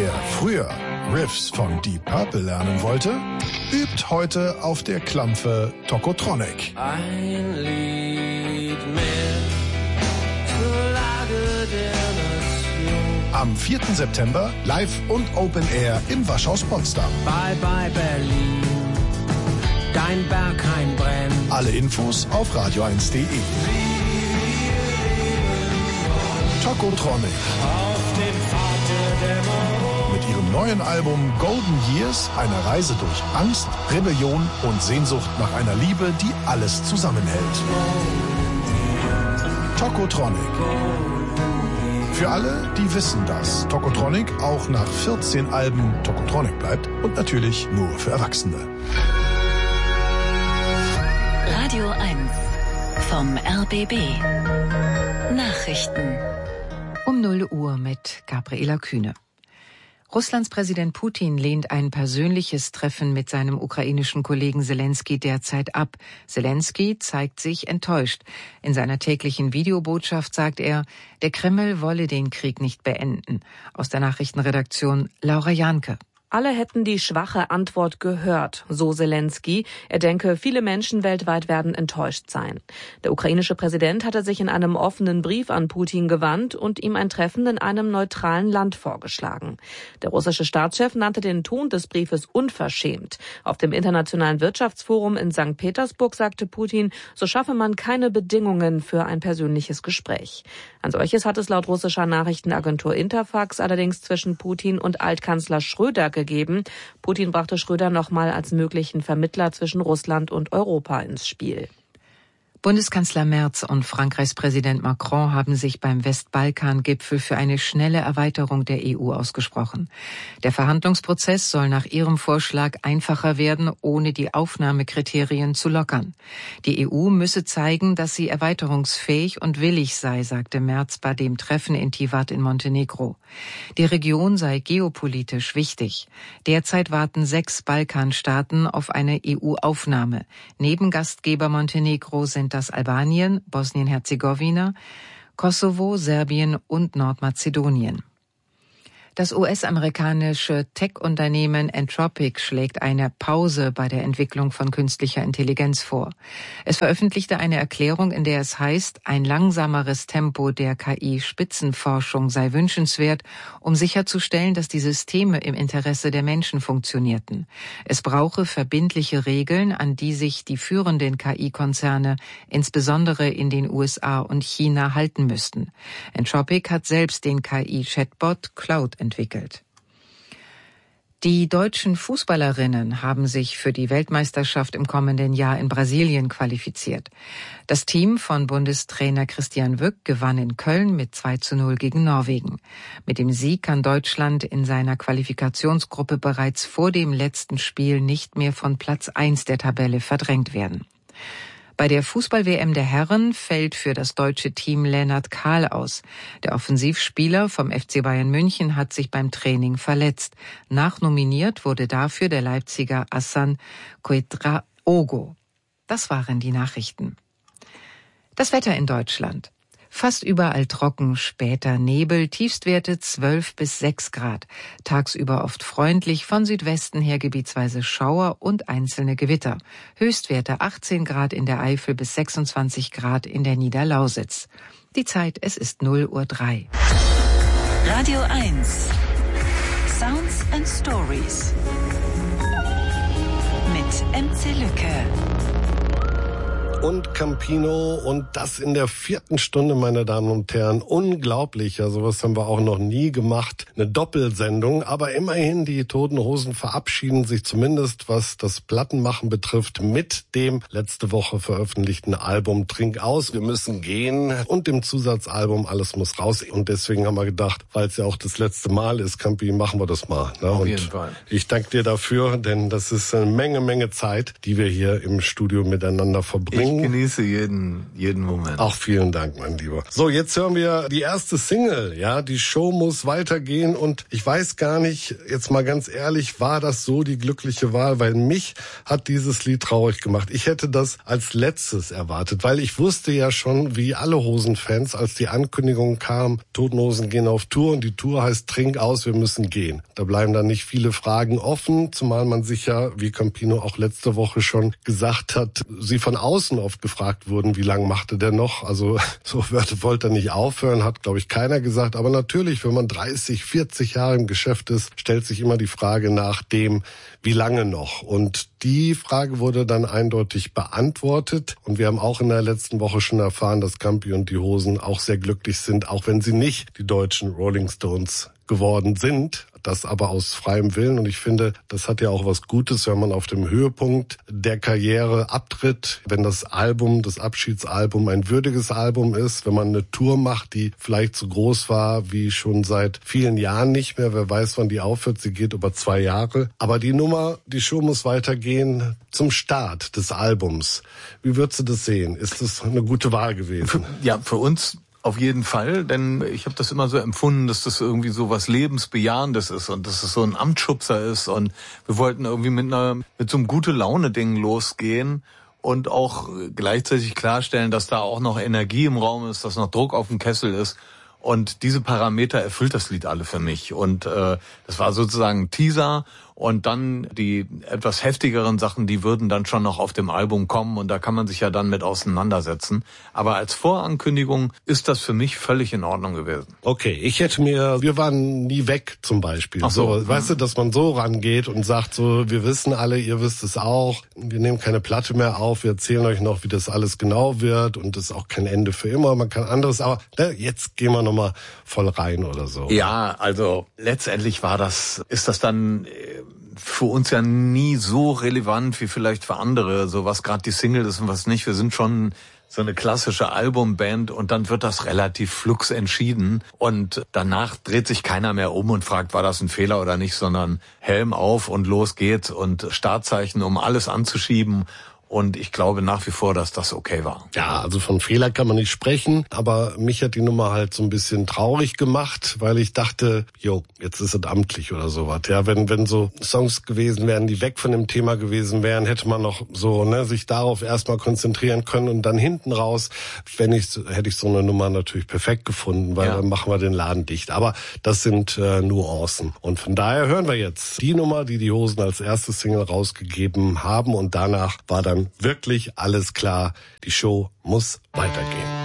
Wer früher Riffs von Deep Purple lernen wollte, übt heute auf der Klampfe Tokotronic. Ein Lied mehr zur Lage der Nation. Am 4. September live und Open Air im Waschhaus Potsdam. Bye bye Berlin, dein Berghain brennt. Alle Infos auf radio1.de. Tokotronic. Auf dem Pfad der Dämmerung. Mit ihrem neuen Album Golden Years eine Reise durch Angst, Rebellion und Sehnsucht nach einer Liebe, die alles zusammenhält. Tokotronic. Für alle, die wissen, dass Tokotronic auch nach 14 Alben Tokotronic bleibt und natürlich nur für Erwachsene. Radio 1 vom RBB. Nachrichten. Um 0 Uhr mit Gabriela Kühne. Russlands Präsident Putin lehnt ein persönliches Treffen mit seinem ukrainischen Kollegen Selenskyj derzeit ab. Selenskyj zeigt sich enttäuscht. In seiner täglichen Videobotschaft sagt er, der Kreml wolle den Krieg nicht beenden. Aus der Nachrichtenredaktion Laura Janke. Alle hätten die schwache Antwort gehört, so Selenskyj. Er denke, viele Menschen weltweit werden enttäuscht sein. Der ukrainische Präsident hatte sich in einem offenen Brief an Putin gewandt und ihm ein Treffen in einem neutralen Land vorgeschlagen. Der russische Staatschef nannte den Ton des Briefes unverschämt. Auf dem Internationalen Wirtschaftsforum in St. Petersburg sagte Putin, so schaffe man keine Bedingungen für ein persönliches Gespräch. Ein solches hat es laut russischer Nachrichtenagentur Interfax allerdings zwischen Putin und Altkanzler Schröder gegeben. Putin brachte Schröder nochmal als möglichen Vermittler zwischen Russland und Europa ins Spiel. Bundeskanzler Merz und Frankreichs Präsident Macron haben sich beim Westbalkan-Gipfel für eine schnelle Erweiterung der EU ausgesprochen. Der Verhandlungsprozess soll nach ihrem Vorschlag einfacher werden, ohne die Aufnahmekriterien zu lockern. Die EU müsse zeigen, dass sie erweiterungsfähig und willig sei, sagte Merz bei dem Treffen in Tivat in Montenegro. Die Region sei geopolitisch wichtig. Derzeit warten 6 Balkanstaaten auf eine EU-Aufnahme. Neben Gastgeber Montenegro sind das Albanien, Bosnien-Herzegowina, Kosovo, Serbien und Nordmazedonien. Das US-amerikanische Tech-Unternehmen Anthropic schlägt eine Pause bei der Entwicklung von künstlicher Intelligenz vor. Es veröffentlichte eine Erklärung, in der es heißt, ein langsameres Tempo der KI-Spitzenforschung sei wünschenswert, um sicherzustellen, dass die Systeme im Interesse der Menschen funktionierten. Es brauche verbindliche Regeln, an die sich die führenden KI-Konzerne, insbesondere in den USA und China, halten müssten. Anthropic hat selbst den KI-Chatbot Cloud entwickelt. Die deutschen Fußballerinnen haben sich für die Weltmeisterschaft im kommenden Jahr in Brasilien qualifiziert. Das Team von Bundestrainer Christian Wück gewann in Köln mit 2:0 gegen Norwegen. Mit dem Sieg kann Deutschland in seiner Qualifikationsgruppe bereits vor dem letzten Spiel nicht mehr von Platz 1 der Tabelle verdrängt werden. Bei der Fußball-WM der Herren fällt für das deutsche Team Lennart Kahl aus. Der Offensivspieler vom FC Bayern München hat sich beim Training verletzt. Nachnominiert wurde dafür der Leipziger Hassan Ouedraogo. Das waren die Nachrichten. Das Wetter in Deutschland. Fast überall trocken, später Nebel, Tiefstwerte 12 bis 6 Grad. Tagsüber oft freundlich, von Südwesten her gebietsweise Schauer und einzelne Gewitter. Höchstwerte 18 Grad in der Eifel bis 26 Grad in der Niederlausitz. Die Zeit, es ist 0:03 Uhr. Radio 1. Sounds and Stories. Mit MC Lücke. Und Campino und das in der 4. Stunde, meine Damen und Herren. Unglaublich, ja, sowas haben wir auch noch nie gemacht. Eine Doppelsendung, aber immerhin, die Toten Hosen verabschieden sich zumindest, was das Plattenmachen betrifft, mit dem letzte Woche veröffentlichten Album Trink aus. Wir müssen gehen und dem Zusatzalbum Alles muss raus. Und deswegen haben wir gedacht, weil es ja auch das letzte Mal ist, Campi, machen wir das mal. Ne? Auf jeden Fall. Ich danke dir dafür, denn das ist eine Menge Zeit, die wir hier im Studio miteinander verbringen. du. Ich genieße jeden Moment. Auch vielen Dank, mein Lieber. So, jetzt hören wir die erste Single. Ja, die Show muss weitergehen und ich weiß gar nicht, jetzt mal ganz ehrlich, war das so die glückliche Wahl? Weil mich hat dieses Lied traurig gemacht. Ich hätte das als letztes erwartet, weil ich wusste ja schon, wie alle Hosen-Fans, als die Ankündigung kam, Toten Hosen gehen auf Tour und die Tour heißt Trink aus, wir müssen gehen. Da bleiben dann nicht viele Fragen offen, zumal man sich ja, wie Campino auch letzte Woche schon gesagt hat, sie von außen oft gefragt wurden, wie lange machte der noch? Also so wollte er nicht aufhören, hat, glaube ich, keiner gesagt. Aber natürlich, wenn man 30, 40 Jahre im Geschäft ist, stellt sich immer die Frage nach dem, wie lange noch? Und die Frage wurde dann eindeutig beantwortet. Und wir haben auch in der letzten Woche schon erfahren, dass Campi und die Hosen auch sehr glücklich sind, auch wenn sie nicht die deutschen Rolling Stones geworden sind. Das aber aus freiem Willen. Und ich finde, das hat ja auch was Gutes, wenn man auf dem Höhepunkt der Karriere abtritt, wenn das Album, das Abschiedsalbum ein würdiges Album ist, wenn man eine Tour macht, die vielleicht so groß war wie schon seit vielen Jahren nicht mehr. Wer weiß, wann die aufhört. Sie geht über 2 Jahre. Aber die Nummer, die Show muss weitergehen zum Start des Albums. Wie würdest du das sehen? Ist das eine gute Wahl gewesen? Ja, für uns auf jeden Fall, denn ich habe das immer so empfunden, dass das irgendwie so was Lebensbejahendes ist und dass es so ein Amtsschubser ist und wir wollten irgendwie mit so einem Gute-Laune-Ding losgehen und auch gleichzeitig klarstellen, dass da auch noch Energie im Raum ist, dass noch Druck auf dem Kessel ist. Und diese Parameter erfüllt das Lied alle für mich. Und das war sozusagen ein Teaser. Und dann die etwas heftigeren Sachen, die würden dann schon noch auf dem Album kommen. Und da kann man sich ja dann mit auseinandersetzen. Aber als Vorankündigung ist das für mich völlig in Ordnung gewesen. Okay, wir waren nie weg zum Beispiel. Ach so. Weißt du, dass man so rangeht und sagt so, wir wissen alle, ihr wisst es auch. Wir nehmen keine Platte mehr auf. Wir erzählen euch noch, wie das alles genau wird. Und es ist auch kein Ende für immer. Man kann anderes. Aber jetzt gehen wir nochmal voll rein oder so. Ja, also letztendlich ist das dann für uns ja nie so relevant wie vielleicht für andere, so was gerade die Single ist und was nicht. Wir sind schon so eine klassische Albumband und dann wird das relativ flugs entschieden und danach dreht sich keiner mehr um und fragt, war das ein Fehler oder nicht, sondern Helm auf und los geht's und Startzeichen, um alles anzuschieben. Und ich glaube nach wie vor, dass das okay war. Ja, also von Fehler kann man nicht sprechen, aber mich hat die Nummer halt so ein bisschen traurig gemacht, weil ich dachte, jetzt ist es amtlich oder sowas. Ja, wenn so Songs gewesen wären, die weg von dem Thema gewesen wären, hätte man noch so, sich darauf erstmal konzentrieren können und dann hinten raus, hätte ich so eine Nummer natürlich perfekt gefunden, weil dann machen wir den Laden dicht. Aber das sind Nuancen. Und von daher hören wir jetzt die Nummer, die Hosen als erste Single rausgegeben haben und danach war dann wirklich alles klar. Die Show muss weitergehen.